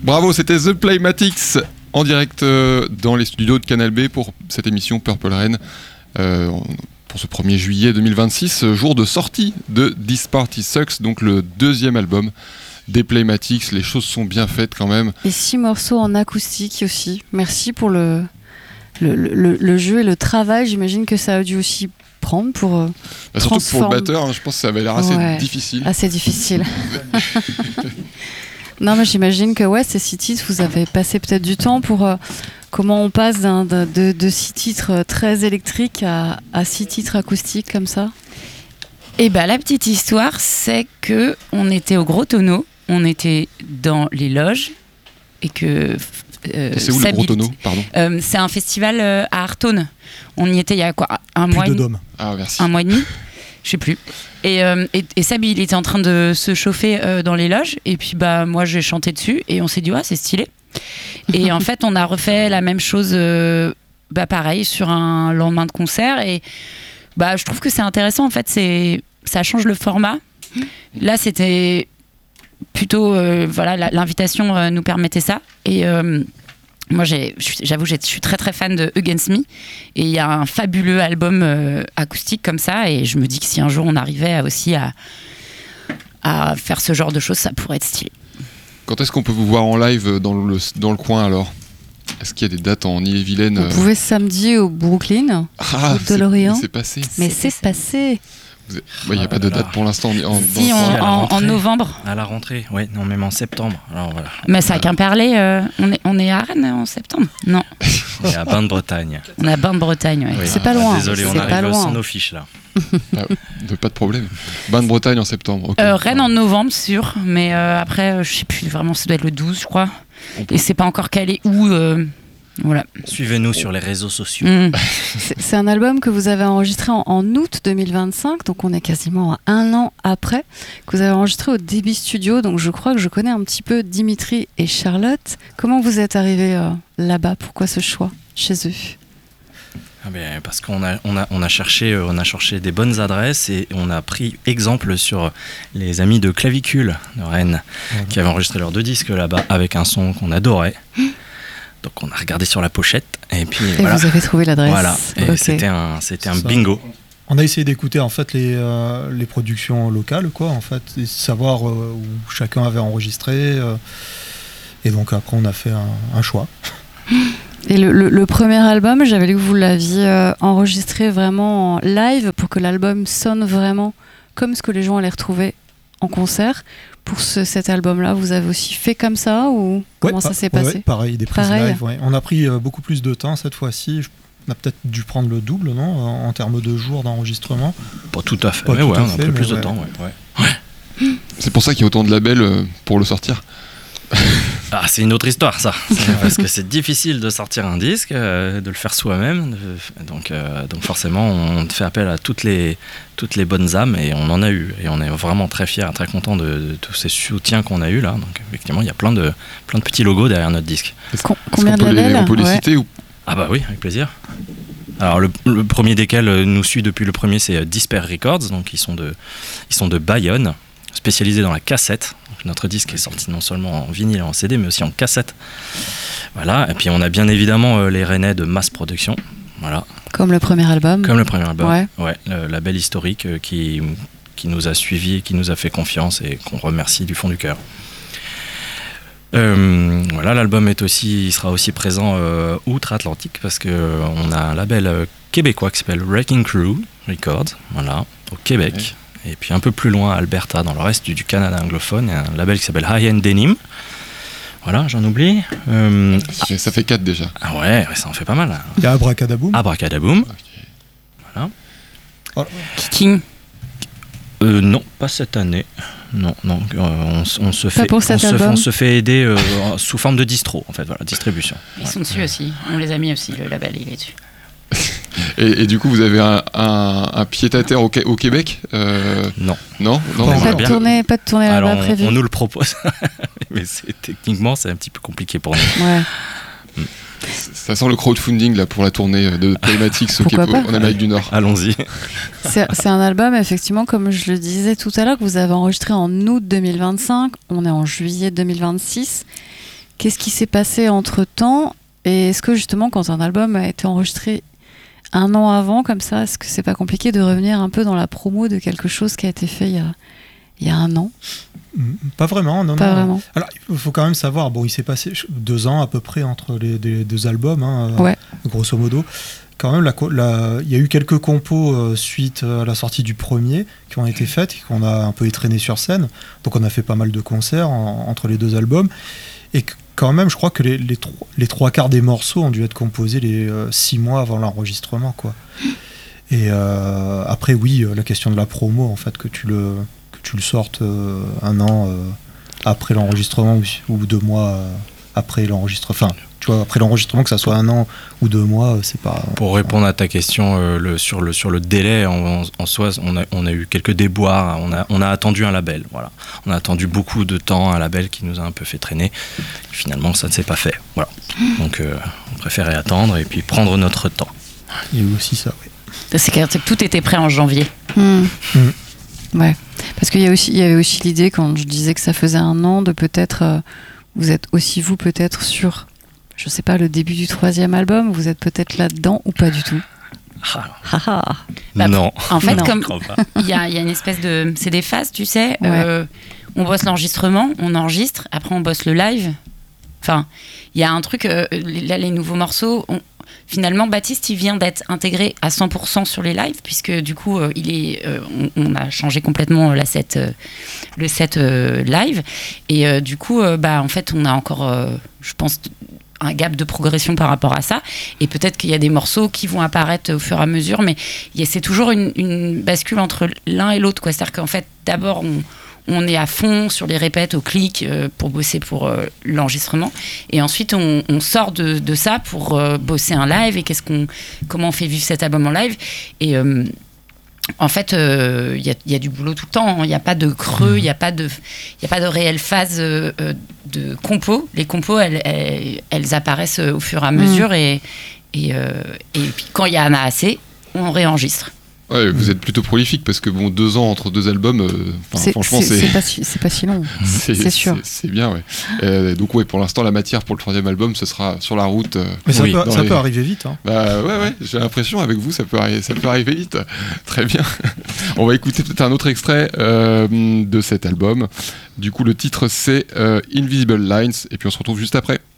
Bravo, c'était The Playmatics en direct dans les studios de Canal B pour cette émission Purple Rain. Pour ce 1er juillet 2026, jour de sortie de This Party Sucks, donc le deuxième album des Playmatics. Les choses sont bien faites quand même. Et 6 morceaux en acoustique aussi. Merci pour le jeu et le travail. J'imagine que ça a dû aussi prendre pour surtout pour le batteur, je pense que ça avait l'air assez difficile. Assez difficile. Non, mais j'imagine que ces 6 titres, vous avez passé peut-être du temps pour... comment on passe de 6 titres très électriques à 6 titres acoustiques comme ça? Et la petite histoire, c'est que on était au Gros Tonneau, on était dans les loges et que... c'est où le Gros Tonneau, pardon? C'est un festival à Artone. On y était il y a quoi, un mois et demi. Ah, merci. Un mois et demi, je sais plus. Et Sab, il était en train de se chauffer dans les loges. Et puis moi, j'ai chanté dessus et on s'est dit c'est stylé. Et en fait, on a refait la même chose, pareil, sur un lendemain de concert. Et je trouve que c'est intéressant. En fait, ça change le format. Là, c'était plutôt l'invitation nous permettait ça. Et moi, j'avoue, je suis très très fan de Against Me, et il y a un fabuleux album acoustique comme ça, et je me dis que si un jour on arrivait aussi à faire ce genre de choses, ça pourrait être stylé. Quand est-ce qu'on peut vous voir en live dans le coin alors? Est-ce qu'il y a des dates en Ille-et-Vilaine? Vous pouvez samedi au Brooklyn, de l'Orient. C'est passé. Mais c'est passé. Il n'y a pas de date pour l'instant. En novembre. À la rentrée, non, même en septembre. Alors, voilà. Mais ça a qu'un parler, on est à Rennes en septembre? Non. On est à Bain-de-Bretagne. On est à Bain-de-Bretagne, oui. C'est pas loin. Désolé, on arrive sans nos fiches là. Pas de problème. Bain-de-Bretagne en septembre. Okay. Rennes en novembre, sûr. Mais après, je sais plus vraiment, ça doit être le 12, je crois. Et c'est pas encore calé où. Voilà. Suivez-nous sur les réseaux sociaux. C'est un album que vous avez enregistré en août 2025, donc on est quasiment à 1 an après, que vous avez enregistré au Débit Studio. Donc je crois que je connais un petit peu Dimitri et Charlotte. Comment vous êtes arrivés là-bas? Pourquoi ce choix chez eux? Parce qu'on a cherché des bonnes adresses, et on a pris exemple sur les amis de Clavicule de Rennes, qui avaient enregistré leurs 2 disques là-bas avec un son qu'on adorait. Donc on a regardé sur la pochette et puis vous avez trouvé l'adresse. Voilà. Et okay. c'était un bingo. On a essayé d'écouter en fait les productions locales, quoi, en fait, et savoir où chacun avait enregistré. Et donc après on a fait un choix. Et le premier album, j'avais lu que vous l'aviez enregistré vraiment en live pour que l'album sonne vraiment comme ce que les gens allaient retrouver en concert. Pour cet album-là, vous avez aussi fait comme ça, ou comment ça s'est passé? Pareil, des prises live. Ouais. On a pris beaucoup plus de temps cette fois-ci. On a peut-être dû prendre le double, non, en termes de jours d'enregistrement. Pas tout à fait. On a pris plus de temps. Ouais. C'est pour ça qu'il y a autant de labels pour le sortir. C'est une autre histoire, ça. Parce que c'est difficile de sortir un disque, de le faire soi-même. Donc forcément, on fait appel à toutes les bonnes âmes, et on en a eu. Et on est vraiment très fiers, très contents de tous ces soutiens qu'on a eu là. Donc effectivement, il y a plein de petits logos derrière notre disque. Combien de labels? On peut les citer ou... Oui, avec plaisir. Alors le premier desquels nous suit depuis le premier, c'est Despair Records. Donc ils sont de Bayonne, spécialisés dans la cassette. Donc, notre disque est sorti non seulement en vinyle et en CD, mais aussi en cassette. Voilà. Et puis on a bien évidemment les Rennais de Mass Production. Voilà. Comme le premier album. Ouais. Le label historique qui nous a suivis, qui nous a fait confiance et qu'on remercie du fond du cœur. L'album il sera aussi présent outre-Atlantique, parce qu'on a un label québécois qui s'appelle Wrecking Crew Records, au Québec. Ouais. Et puis un peu plus loin, Alberta, dans le reste du Canada anglophone, il y a un label qui s'appelle High End Denim. Voilà, j'en oublie. Ça fait 4 déjà. Ah ouais, ça en fait pas mal. Il y a Abracadaboom. Okay. Voilà. King. Non, pas cette année. Non, on se fait aider sous forme de distro, en fait, distribution. Ils sont dessus aussi, on les a mis aussi, le label il est dessus. Et du coup, vous avez un pied-à-terre au Québec? Non. Pas de tournée là-bas prévue. On nous le propose, mais techniquement, c'est un petit peu compliqué pour nous. Ouais. Ça sent le crowdfunding là, pour la tournée de Playmatics en Amérique du Nord. Allons-y. C'est un album, effectivement, comme je le disais tout à l'heure, que vous avez enregistré en août 2025. On est en juillet 2026. Qu'est-ce qui s'est passé entre-temps? Et est-ce que justement, quand un album a été enregistré un an avant, comme ça, est-ce que c'est pas compliqué de revenir un peu dans la promo de quelque chose qui a été fait il y a un an? Pas vraiment, non. Pas vraiment. Alors, il faut quand même savoir, bon, il s'est passé 2 ans à peu près entre les deux albums, Ouais. grosso modo. Quand même, il y a eu quelques compos suite à la sortie du premier qui ont été faites et qu'on a un peu étraîné sur scène. Donc on a fait pas mal de concerts entre les 2 albums. Et quand même, je crois que les 3/4 des morceaux ont dû être composés les 6 mois avant l'enregistrement, quoi. Et après, oui, la question de la promo, en fait, que tu le sortes un an après l'enregistrement ou 2 mois après l'enregistrement. Enfin, tu vois, après l'enregistrement, que ça soit un an ou 2 mois, c'est pas... Pour répondre à ta question sur le délai, en soi, on a eu quelques déboires. On a attendu un label. Voilà. On a attendu beaucoup de temps un label qui nous a un peu fait traîner. Finalement, ça ne s'est pas fait. Voilà. Donc, on préférait attendre et puis prendre notre temps. Il y a eu aussi ça, oui. C'est clair que tout était prêt en janvier. Ouais. Parce qu'il y avait aussi l'idée, quand je disais que ça faisait un an, de peut-être... vous êtes aussi, vous, peut-être sur... Je sais pas, le début du 3e album, vous êtes peut-être là-dedans ou pas du tout? Non. En fait, Non. comme il y a une espèce de... C'est des phases, tu sais. Ouais. On bosse l'enregistrement, on enregistre, après on bosse le live. Enfin, il y a un truc... là, les nouveaux morceaux... Finalement, Baptiste, il vient d'être intégré à 100% sur les lives, puisque du coup, on a changé complètement le set live. Et du coup, en fait, on a encore, je pense, un gap de progression par rapport à ça. Et peut-être qu'il y a des morceaux qui vont apparaître au fur et à mesure, mais c'est toujours une bascule entre l'un et l'autre, quoi. C'est-à-dire qu'en fait, d'abord, on est à fond sur les répètes au clic pour bosser pour l'enregistrement, et ensuite on sort de ça pour bosser un live, et comment on fait vivre cet album en live. Et en fait, il y a du boulot tout le temps, il n'y a pas de creux, il n'y a pas de réelle phase de compo. Les compos, elles apparaissent au fur et à mesure, et puis quand il y en a assez, on réenregistre. Ouais, vous êtes plutôt prolifique, parce que 2 ans entre 2 albums, franchement, c'est pas si long. C'est sûr. C'est bien, ouais. Donc ouais, pour l'instant, la matière pour le 3e album, ce sera sur la route. Mais ça peut arriver vite. Hein. Ouais, j'ai l'impression, avec vous, ça peut arriver vite. Très bien. On va écouter peut-être un autre extrait de cet album. Du coup, le titre, c'est Invisible Lines, et puis on se retrouve juste après.